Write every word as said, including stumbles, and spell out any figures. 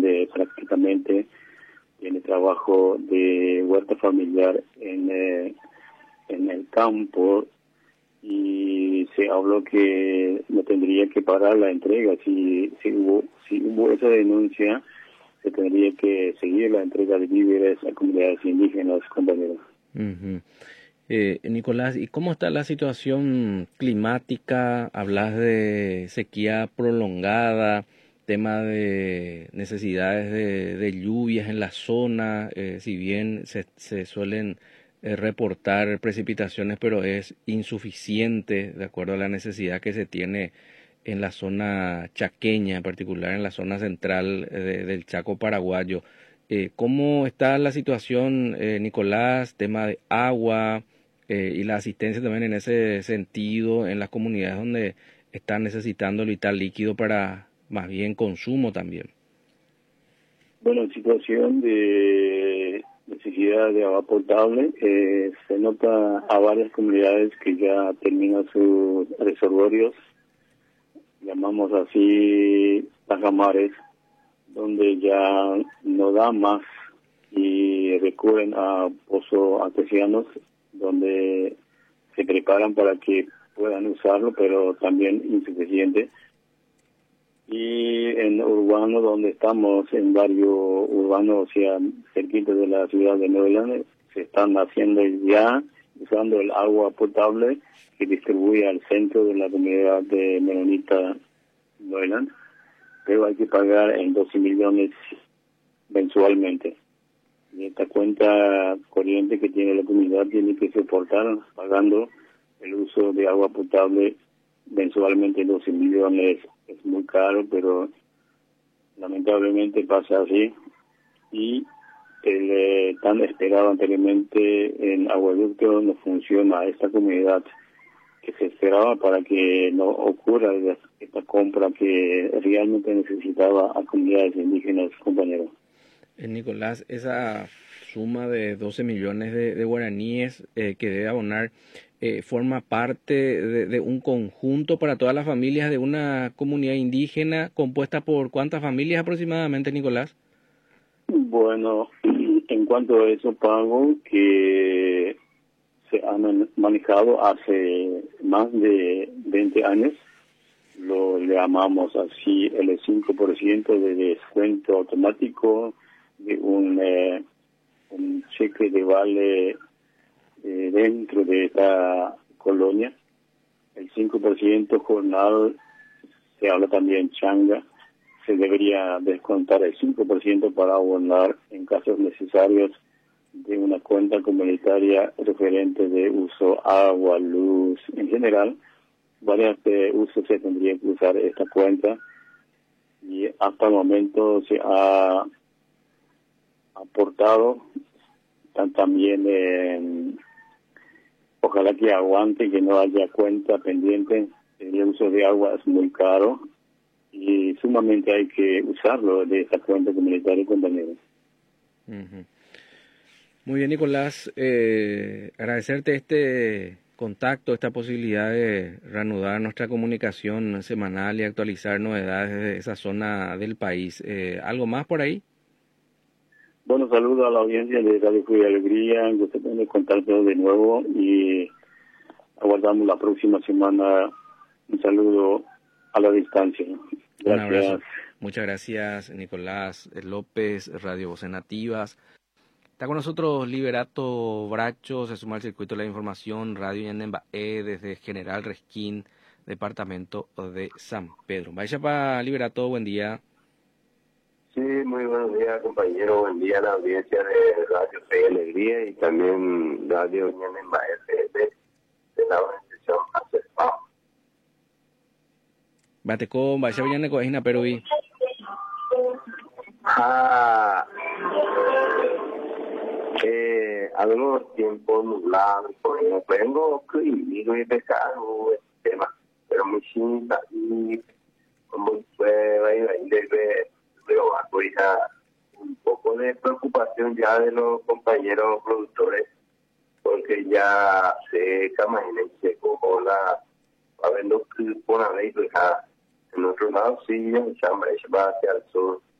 donde prácticamente tiene trabajo de huerta familiar en, eh, en el campo, y se habló que no tendría que parar la entrega. Si, si, hubo, si hubo esa denuncia, se tendría que seguir la entrega de víveres a comunidades indígenas, compañeros. Uh-huh. Eh, Nicolás, ¿y cómo está la situación climática? Hablas de sequía prolongada, tema de necesidades de, de lluvias en la zona, eh, si bien se, se suelen eh, reportar precipitaciones, pero es insuficiente de acuerdo a la necesidad que se tiene en la zona chaqueña, en particular en la zona central de, del Chaco paraguayo. Eh, ¿Cómo está la situación, eh, Nicolás? Tema de agua eh, y la asistencia también en ese sentido en las comunidades donde están necesitando el vital líquido para más bien consumo también. Bueno, situación de necesidad de agua potable, eh, se nota a varias comunidades que ya terminan sus reservorios, llamamos así tajamares, donde ya no da más y recurren a pozos artesianos donde se preparan para que puedan usarlo, pero también insuficiente. Y en urbano, donde estamos en barrio urbano, o sea, cerquita de la ciudad de Neuland, se están haciendo ya, usando el agua potable que distribuye al centro de la comunidad de Menonita Neuland, pero hay que pagar en doce millones mensualmente. Y esta cuenta corriente que tiene la comunidad tiene que soportar pagando el uso de agua potable mensualmente doce millones. Es muy caro, pero lamentablemente pasa así. Y el eh, tan esperado anteriormente en acueducto no funciona esta comunidad que se esperaba para que no ocurra esta compra que realmente necesitaba a comunidades indígenas, compañeros. Eh, Nicolás, esa suma de doce millones de, de guaraníes eh, que debe abonar eh, forma parte de, de un conjunto para todas las familias de una comunidad indígena compuesta por ¿cuántas familias aproximadamente, Nicolás? Bueno, en cuanto a esos pagos que se han manejado hace más de veinte años, lo llamamos así el cinco por ciento de descuento automático de un, eh, un cheque de vale eh, dentro de esta colonia, el cinco por ciento jornal, se habla también changa, se debería descontar el cinco por ciento para abonar en casos necesarios de una cuenta comunitaria referente de uso agua, luz, en general. Varios de usos se tendría que usar esta cuenta, y hasta el momento se ha aportado también eh, ojalá que aguante, que no haya cuenta pendiente. El uso de agua es muy caro y sumamente hay que usarlo de esta cuenta comunitaria, compañeros. Uh-huh. Muy bien, Nicolás, eh, agradecerte este contacto, esta posibilidad de reanudar nuestra comunicación semanal y actualizar novedades de esa zona del país. Eh, ¿Algo más por ahí? Bueno, saludo a la audiencia de Radio Fe y Alegría, gusto de contacto de nuevo y aguardamos la próxima semana. Un saludo a la distancia. Gracias. Un abrazo. Muchas gracias, Nicolás López, Radio Voces Nativas. Está con nosotros Liberato Bracho, se suma al circuito de la información, Radio Ñandembaé, desde General Resquín, departamento de San Pedro. Vaya para Liberato, buen día. Sí, muy buenos días, compañero. Buen día a la audiencia de Radio Fe y Alegría y también Radio Ñandembaé de, de la organización ACEPAO. Bateco, vaya mañana con Ejina Perui. Ah, eh, algunos tiempos nublados, no vengo escribiendo y pesado el tema, pero muy simple y como prueba y debe veo un poco de preocupación ya de los compañeros productores, porque ya se imaginen que como la habiendo que poner ahí en otro lado sí ya chambre va hacia el sur